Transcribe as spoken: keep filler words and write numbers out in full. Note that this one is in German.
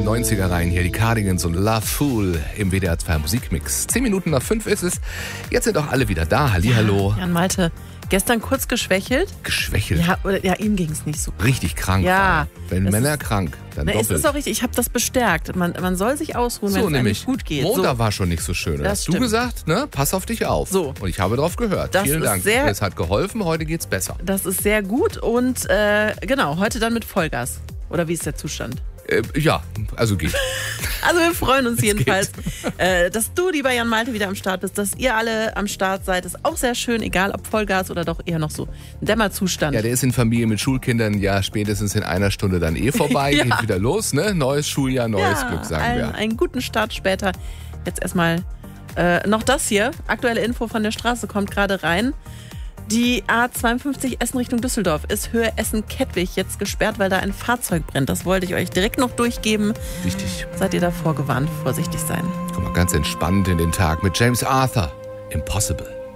neunziger rein. Hier die Cardigans und Love Fool im W D R zwei Musikmix. Zehn Minuten nach fünf ist es. Jetzt sind auch alle wieder da. Hallihallo. Jan Malte, gestern kurz geschwächelt. Geschwächelt? Ja, oder, ja ihm ging es nicht so. Richtig krank. Ja. War. Wenn Männer ist, krank, dann na, doppelt. Es ist auch richtig, ich habe das bestärkt. Man, man soll sich ausruhen, so, wenn es einem nämlich, gut geht. Montag so. war schon nicht so schön. Das Hast du stimmt. gesagt, ne? Pass auf dich auf. So. Und ich habe darauf gehört. Das Vielen ist Dank. sehr- Es hat geholfen, heute geht's besser. Das ist sehr gut und äh, genau, heute dann mit Vollgas. Oder wie ist der Zustand? Äh, ja, also geht. Also wir freuen uns jedenfalls, äh, dass du, lieber Jan Malte, wieder am Start bist, dass ihr alle am Start seid. Ist auch sehr schön, egal ob Vollgas oder doch eher noch so ein Dämmerzustand. Ja, der ist in Familie mit Schulkindern ja spätestens in einer Stunde dann eh vorbei. Ja. Geht wieder los, ne? Neues Schuljahr, neues ja, Glück, sagen ein, wir. einen guten Start später. Jetzt erstmal äh, noch das hier. Aktuelle Info von der Straße kommt gerade rein. Die A zweiundfünfzig Essen Richtung Düsseldorf ist Höhe Essen-Kettwig jetzt gesperrt, weil da ein Fahrzeug brennt. Das wollte ich euch direkt noch durchgeben. Wichtig. Seid ihr davor gewarnt, vorsichtig sein. Guck mal, ganz entspannt in den Tag mit James Arthur. Impossible.